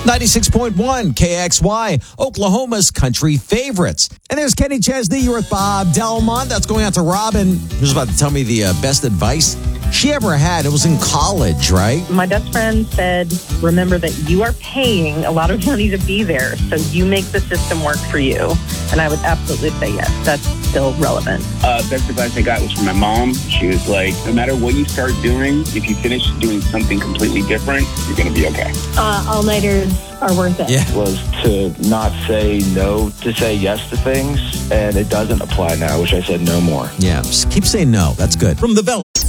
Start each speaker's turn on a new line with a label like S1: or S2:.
S1: 96.1 KXY, Oklahoma's country favorites. And there's Kenny Chesney. You're with Bob Delmont. That's going out to Robin, who's about to tell me the best advice she ever had. It was in college, right?
S2: My best friend said, remember that you are paying a lot of money to be there, so you make the system work for you. And I would absolutely say yes. That's still relevant.
S3: Best advice I got was from my mom. She was like, no matter what you start doing, if you finish doing something completely different, you're going to be okay.
S4: All-nighters are worth it.
S1: Yeah.
S5: Was to not say no, to say yes to things, and it doesn't apply now. I wish I said no more.
S1: Yeah, just keep saying no. That's good. From the Vel.